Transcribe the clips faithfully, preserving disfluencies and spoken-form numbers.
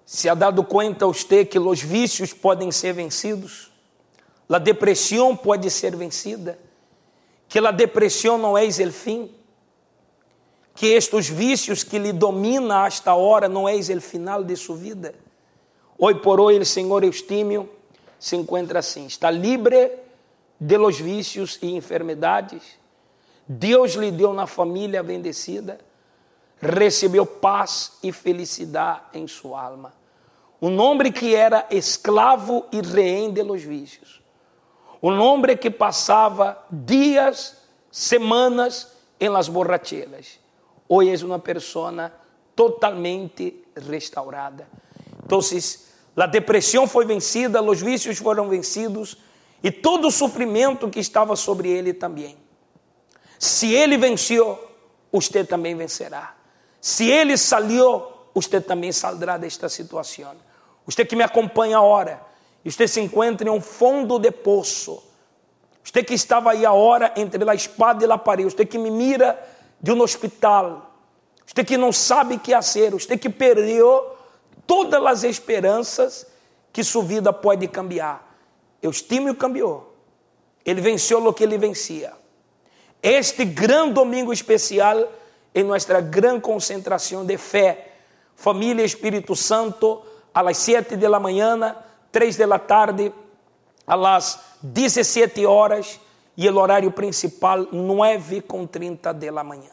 ¿Se ha dado cuenta usted que los vicios pueden ser vencidos? La depresión puede ser vencida. Que la depresión no es el fin. Que estes vícios que lhe domina hasta ahora não é o final de sua vida. Hoy por hoy el Senhor Eustímio se encontra assim. Está livre de los vícios e enfermedades. Deus lhe deu uma família bendecida. Recebeu paz e felicidade em sua alma. Um homem que era escravo e rehén de los vícios. Um homem que passava dias, semanas em las borracheras. Hoje é uma pessoa totalmente restaurada. Então, a depressão foi vencida, os vícios foram vencidos e todo o sofrimento que estava sobre ele também. Se ele venceu, você também vencerá. Se ele saiu, você também saldrá desta situação. Você que me acompanha agora, você se encontra em um fundo de poço. Você que estava aí agora entre a espada e a parede, você que me mira de um hospital, você que não sabe o que fazer, você que perdeu todas as esperanças que sua vida pode cambiar. Eustímio cambiou. Ele venceu o que ele vencia. Este grande domingo especial em nossa grande concentração de fé, família Espírito Santo, a las sete da manhã, três da tarde, a las dezessete horas e o horário principal nove com trinta da manhã.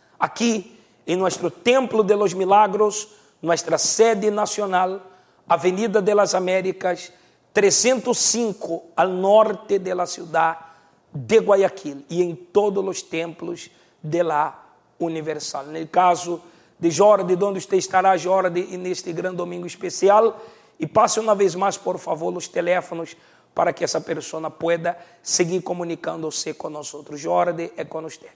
Aqui em nosso Templo de los Milagros, nossa sede nacional, Avenida de las Américas, trezentos e cinco, al norte de la ciudad de Guayaquil, e em todos os templos de la Universal. No caso de Jordi, onde você estará, Jordi, neste grande domingo especial, e passe uma vez mais, por favor, os teléfonos para que essa pessoa pueda seguir comunicando-se com nós. Jordi, é com você.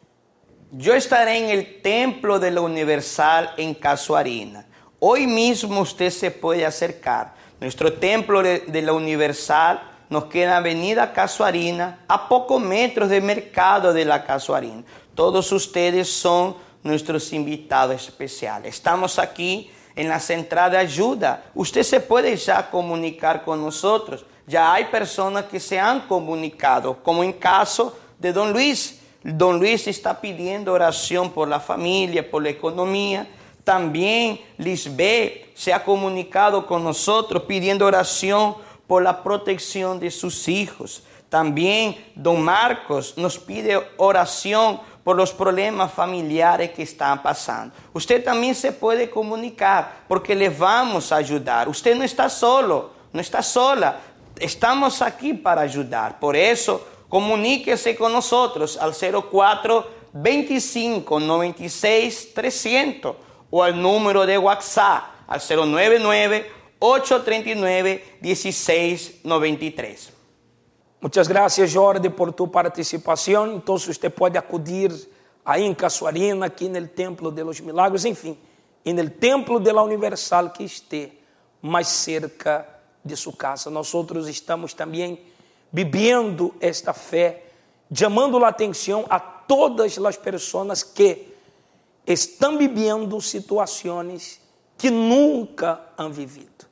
Yo estaré en el Templo de la Universal en Casuarina. Hoy mismo usted se puede acercar. Nuestro Templo de, de la Universal nos queda Avenida Casuarina, a pocos metros del mercado de la Casuarina. Todos ustedes son nuestros invitados especiales. Estamos aquí en la central de ayuda. Usted se puede ya comunicar con nosotros. Ya hay personas que se han comunicado, como en caso de don Luis. Don Luis está pidiendo oración por la familia, por la economía. También Lisbeth se ha comunicado con nosotros pidiendo oración por la protección de sus hijos. También don Marcos nos pide oración por los problemas familiares que están pasando. Usted también se puede comunicar porque le vamos a ayudar. Usted no está solo, no está sola. Estamos aquí para ayudar. Por eso, comuníquese con nosotros al cero cuatro veinticinco noventa y seis trescientos o al número de WhatsApp al cero nueve nueve ocho tres nueve uno seis nueve tres. Muchas gracias, Jordi, por tu participación. Entonces usted puede acudir ahí en Casuarina, aquí en el Templo de los Milagros, en fin, en el Templo de la Universal que esté más cerca de su casa. Nosotros estamos también viviendo esta fé, chamando a atenção a todas as pessoas que estão vivendo situações que nunca han vivido.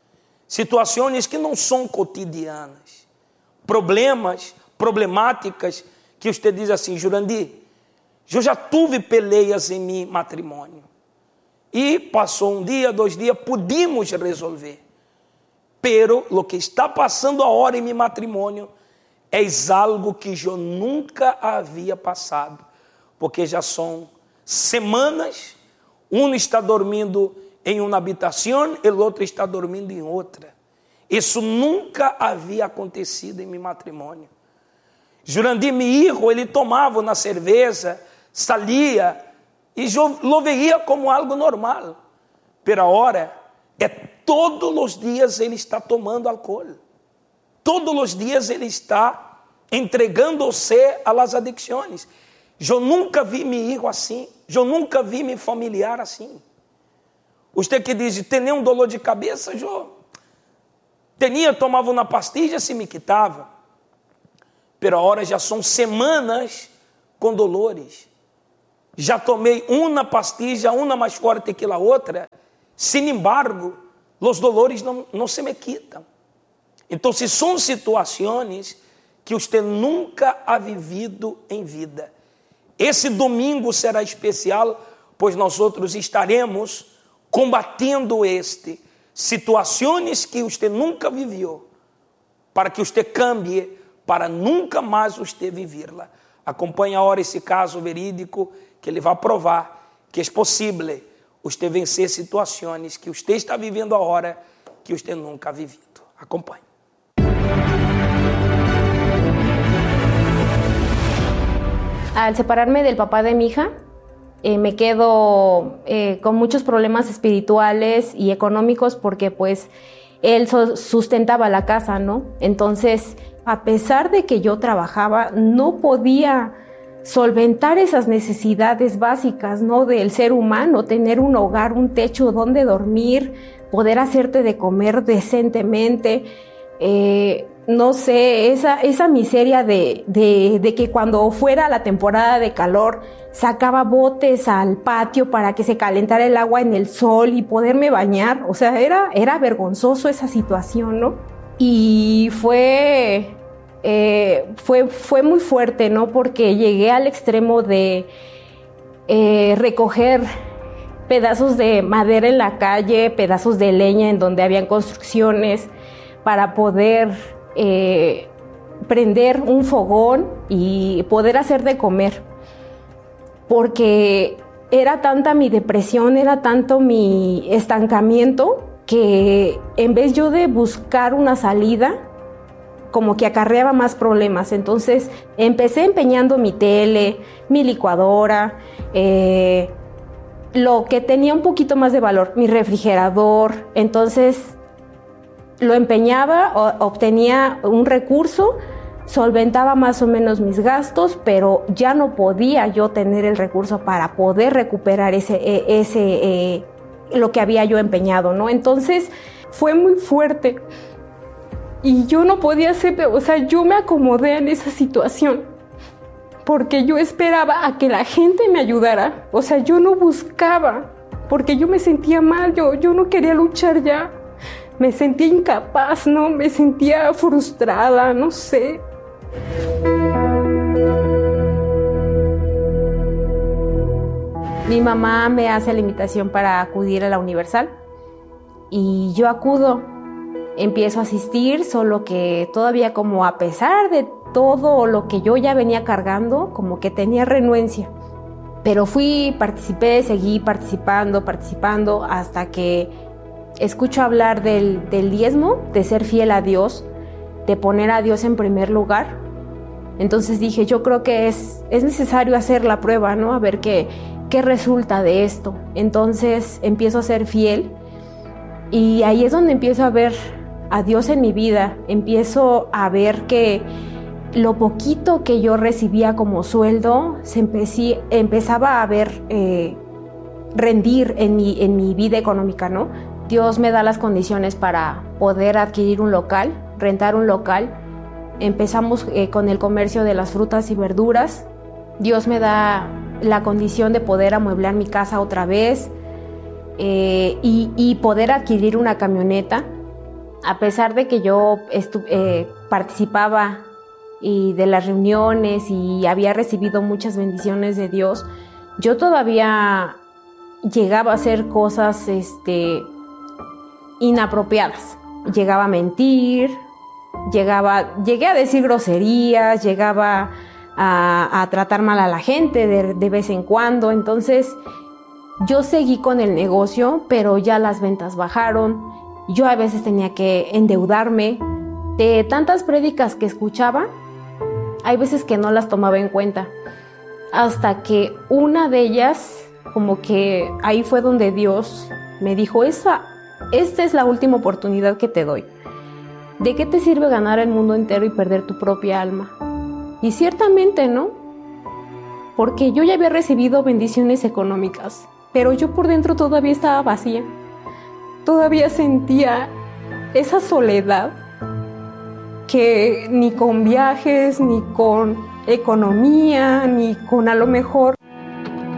Situações que não são cotidianas. Problemas, problemáticas que você diz assim, Jurandir, eu já tive peleias em meu matrimônio. E passou um dia, dois dias, pudimos resolver. Pero lo que está passando agora em meu matrimônio é algo que eu nunca havia passado, porque já são semanas, um está dormindo em uma habitação, e o outro está dormindo em outra. Isso nunca havia acontecido em meu matrimônio. Jurandir, meu filho, ele tomava na cerveja, salia, e eu lo veia como algo normal. Pero agora, é todos os dias ele está tomando álcool. Todos os dias ele está entregando-se a las adicções. Eu nunca vi meu filho assim. Eu nunca vi meu familiar assim. Você que diz, tem um dolor de cabeça? Eu tinha, tomava uma pastilha, se me quitava. Pero agora já são semanas com dolores. Já tomei uma pastilha, uma mais forte que a outra. Sin embargo, los dolores no, no se me quitan. Entonces son situaciones que usted nunca ha vivido em vida. Esse domingo será especial, pois nós outros estaremos combatendo este, situações que você nunca viveu, para que você cambie, para nunca mais você vivê-la. Acompanhe agora esse caso verídico, que ele vai provar que é possível você vencer situações que você está vivendo agora, que você nunca ha vivido. Acompanhe. Al separarme del papá de mi hija, eh, me quedo eh, con muchos problemas espirituales y económicos porque pues él so- sustentaba la casa, ¿no? Entonces, a pesar de que yo trabajaba, no podía solventar esas necesidades básicas, ¿no? Del ser humano, tener un hogar, un techo donde dormir, poder hacerte de comer decentemente, eh, no sé, esa, esa miseria de, de, de que cuando fuera la temporada de calor sacaba botes al patio para que se calentara el agua en el sol y poderme bañar. O sea, era, era vergonzoso esa situación, ¿no? Y fue, eh, fue, fue muy fuerte, ¿no? Porque llegué al extremo de eh, recoger pedazos de madera en la calle, pedazos de leña en donde habían construcciones para poder Eh, prender un fogón y poder hacer de comer, porque era tanta mi depresión, era tanto mi estancamiento, que en vez yo de buscar una salida, como que acarreaba más problemas. Entonces empecé empeñando mi tele, mi licuadora, eh, lo que tenía un poquito más de valor, mi refrigerador. Entonces lo empeñaba, obtenía un recurso, solventaba más o menos mis gastos, pero ya no podía yo tener el recurso para poder recuperar ese, ese, eh, lo que había yo empeñado, ¿no? Entonces fue muy fuerte y yo no podía hacer, o sea, yo me acomodé en esa situación porque yo esperaba a que la gente me ayudara, o sea, yo no buscaba, porque yo me sentía mal, yo, yo no quería luchar ya. Me sentía incapaz, ¿no? Me sentía frustrada, no sé. Mi mamá me hace la invitación para acudir a la Universal y yo acudo. Empiezo a asistir, solo que todavía como a pesar de todo lo que yo ya venía cargando, como que tenía renuencia. Pero fui, participé, seguí participando, participando hasta que escucho hablar del, del diezmo, de ser fiel a Dios, de poner a Dios en primer lugar. Entonces dije, yo creo que es, es necesario hacer la prueba, ¿no? A ver qué, qué resulta de esto. Entonces empiezo a ser fiel y ahí es donde empiezo a ver a Dios en mi vida. Empiezo a ver que lo poquito que yo recibía como sueldo se empecé, empezaba a ver eh, rendir en mi, en mi vida económica, ¿no? Dios me da las condiciones para poder adquirir un local, rentar un local. Empezamos eh, con el comercio de las frutas y verduras. Dios me da la condición de poder amueblar mi casa otra vez eh, y, y poder adquirir una camioneta. A pesar de que yo estu- eh, participaba y de las reuniones y había recibido muchas bendiciones de Dios, yo todavía llegaba a hacer cosas este, inapropiadas. Llegaba a mentir, llegaba, llegué a decir groserías, llegaba a, a tratar mal a la gente de, de vez en cuando. Entonces yo seguí con el negocio, pero ya las ventas bajaron. Yo a veces tenía que endeudarme. De tantas prédicas que escuchaba, hay veces que no las tomaba en cuenta. Hasta que una de ellas, como que ahí fue donde Dios me dijo, esa, esta es la última oportunidad que te doy. ¿De qué te sirve ganar el mundo entero y perder tu propia alma? Y ciertamente no, porque yo ya había recibido bendiciones económicas, pero yo por dentro todavía estaba vacía. Todavía sentía esa soledad que ni con viajes, ni con economía, ni con a lo mejor